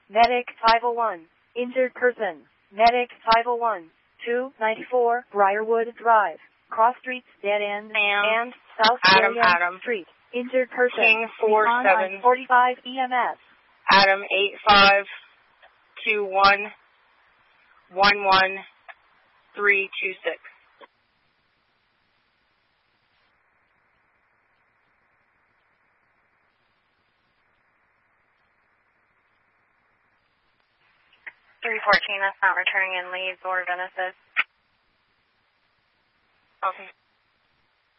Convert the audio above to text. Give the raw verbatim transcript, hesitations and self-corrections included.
Medic five oh one. Injured person. Medic five oh one. two ninety-four Briarwood Drive. Cross Streets Dead End Sam. and South Adam, William Adam. Street. Injured person. King four seven. forty-five E M S. Adam eight five two one one one three two six. three fourteen, that's not returning in lead, Board of Genesis. Okay.